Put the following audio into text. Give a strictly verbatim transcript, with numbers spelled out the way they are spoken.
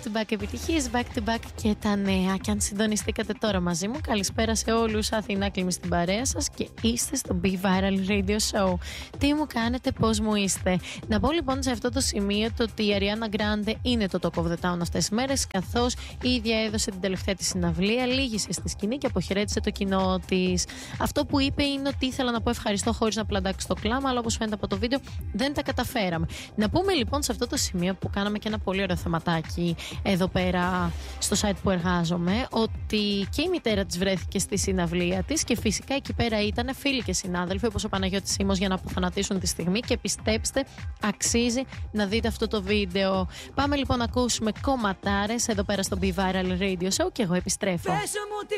to back επιτυχίες, back to back και τα νέα. Και αν συντονιστήκατε τώρα μαζί μου, καλησπέρα σε όλους. Αθηνά Κλίμη στην παρέα σας και είστε στο Be Viral Radio Show. Τι μου κάνετε, πώς μου είστε? Να πω λοιπόν σε αυτό το σημείο το ότι η Ariana Grande είναι το Talk of the Town αυτές τις μέρες, καθώς η ίδια έδωσε την τελευταία της συναυλία, λύγησε στη σκηνή και αποχαιρέτησε το κοινό της. Αυτό που είπε είναι ότι ήθελα να πω ευχαριστώ χωρίς να πλαντάξει το κλάμα, αλλά όπως φαίνεται από το βίντεο δεν τα καταφέραμε. Να πούμε λοιπόν σε αυτό το σημείο που κάναμε και ένα πολύ ωραίο θεματάκι εδώ πέρα στο site που εργάζομαι, ότι και η μητέρα της βρέθηκε στη συναυλία της και φυσικά εκεί πέρα ήταν φίλοι και συνάδελφοι όπως ο Παναγιώτης Σίμος για να αποθανατήσουν τη στιγμή και πιστέψτε αξίζει να δείτε αυτό το βίντεο. Πάμε λοιπόν να ακούσουμε κομματάρες εδώ πέρα στο Be Viral Radio Show και εγώ επιστρέφω.